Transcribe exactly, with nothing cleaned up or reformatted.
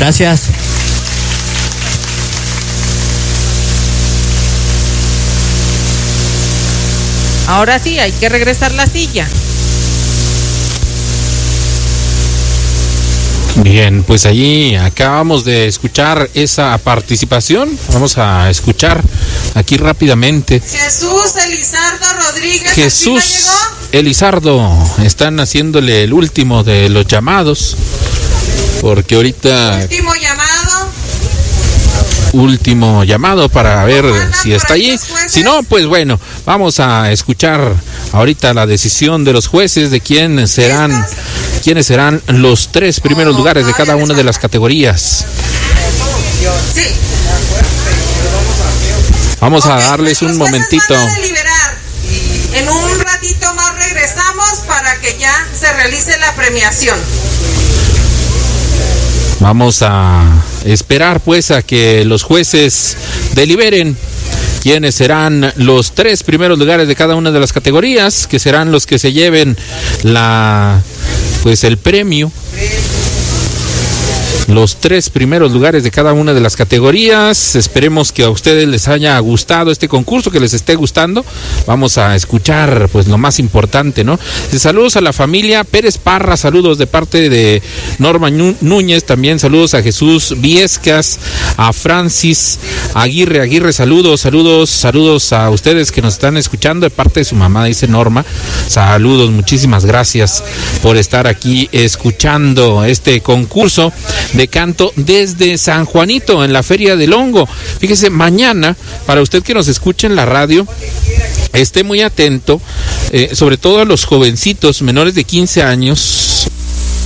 Gracias. Ahora sí, hay que regresar la silla. Bien, pues allí acabamos de escuchar esa participación. Vamos a escuchar aquí rápidamente. Jesús Elizardo Rodríguez. Jesús Elizardo, están haciéndole el último de los llamados, porque ahorita... Último llamado. Último llamado para ver si está allí. Si no, pues bueno, vamos a escuchar ahorita la decisión de los jueces de quién serán, quiénes serán los tres primeros lugares de cada una de las categorías. Vamos a darles un momentito. En un ratito más regresamos para que ya se realice la premiación. Vamos a esperar pues a que los jueces deliberen quiénes serán los tres primeros lugares de cada una de las categorías, que serán los que se lleven la pues el premio. Los tres primeros lugares de cada una de las categorías. Esperemos que a ustedes les haya gustado este concurso, que les esté gustando. Vamos a escuchar pues lo más importante, ¿no? Saludos a la familia Pérez Parra, saludos de parte de Norma Núñez, también saludos a Jesús Viescas, a Francis Aguirre Aguirre, saludos, saludos, saludos a ustedes que nos están escuchando de parte de su mamá, dice Norma. Saludos, muchísimas gracias por estar aquí escuchando este concurso de canto desde San Juanito, en la Feria del Hongo. Fíjese, mañana, para usted que nos escuche en la radio, esté muy atento, eh, sobre todo a los jovencitos menores de quince años,